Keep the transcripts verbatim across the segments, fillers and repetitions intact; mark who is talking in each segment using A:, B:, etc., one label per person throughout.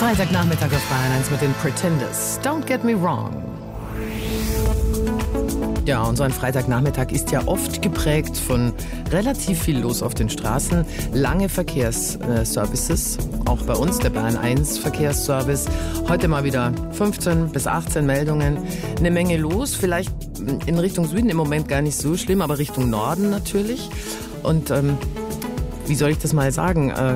A: Freitagnachmittag auf Bayern eins mit den Pretenders. Don't get me wrong. Ja, und so ein Freitagnachmittag ist ja oft geprägt von relativ viel los auf den Straßen. Lange Verkehrsservices, auch bei uns, der Bayern eins Verkehrsservice. Heute mal wieder fünfzehn bis achtzehn Meldungen. Eine Menge los, vielleicht in Richtung Süden im Moment gar nicht so schlimm, aber Richtung Norden natürlich. Und ähm, wie soll ich das mal sagen? Äh,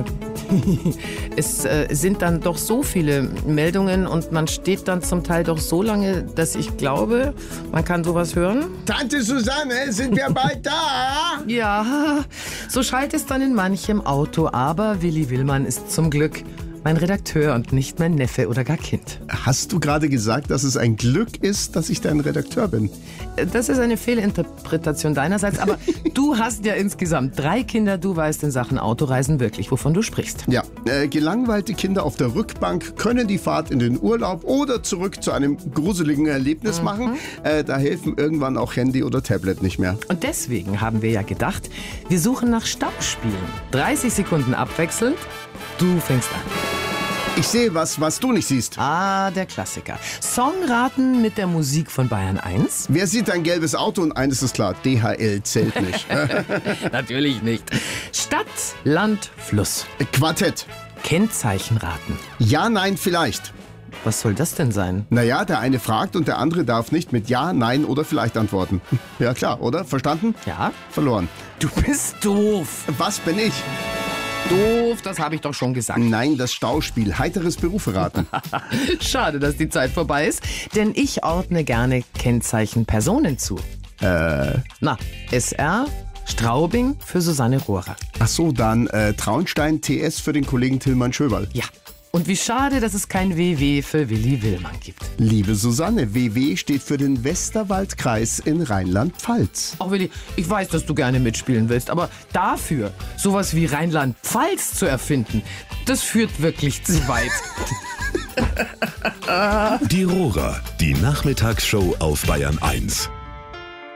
A: Es äh, sind dann doch so viele Meldungen und man steht dann zum Teil doch so lange, dass ich glaube, man kann sowas hören.
B: Tante Susanne, sind wir bald da?
A: Ja, so schallt es dann in manchem Auto, aber Willi Willmann ist zum Glück mein Redakteur und nicht mein Neffe oder gar Kind.
B: Hast du gerade gesagt, dass es ein Glück ist, dass ich dein Redakteur bin?
A: Das ist eine Fehlinterpretation deinerseits, aber du hast ja insgesamt drei Kinder, du weißt in Sachen Autoreisen wirklich, wovon du sprichst.
B: Ja, äh, gelangweilte Kinder auf der Rückbank können die Fahrt in den Urlaub oder zurück zu einem gruseligen Erlebnis mhm. machen. Äh, da helfen irgendwann auch Handy oder Tablet nicht mehr.
A: Und deswegen haben wir ja gedacht, wir suchen nach Stauspielen. dreißig Sekunden abwechselnd, du fängst an.
B: Ich sehe was, was du nicht siehst.
A: Ah, der Klassiker. Songraten mit der Musik von Bayern eins.
B: Wer sieht ein gelbes Auto? Und eines ist klar, D H L zählt nicht.
A: Natürlich nicht. Stadt, Land, Fluss.
B: Quartett.
A: Kennzeichenraten.
B: Ja, nein, vielleicht.
A: Was soll das denn sein?
B: Naja, der eine fragt und der andere darf nicht mit Ja, Nein oder vielleicht antworten. Ja klar, oder? Verstanden?
A: Ja.
B: Verloren.
A: Du bist doof.
B: Was bin ich?
A: Doof, das habe ich doch schon gesagt.
B: Nein, das Stauspiel. Heiteres Berufe raten.
A: Schade, dass die Zeit vorbei ist, denn ich ordne gerne Kennzeichen Personen zu.
B: Äh.
A: Na, S R, Straubing für Susanne Rohrer.
B: Ach so, dann äh, Traunstein T S für den Kollegen Tillmann Schöberl.
A: Ja. Und wie schade, dass es kein W W für Willi Willmann gibt.
B: Liebe Susanne, W W steht für den Westerwaldkreis in Rheinland-Pfalz.
A: Ach Willi, ich weiß, dass du gerne mitspielen willst, aber dafür sowas wie Rheinland-Pfalz zu erfinden, das führt wirklich zu weit.
C: Die Rohrer, die Nachmittagsshow auf Bayern eins.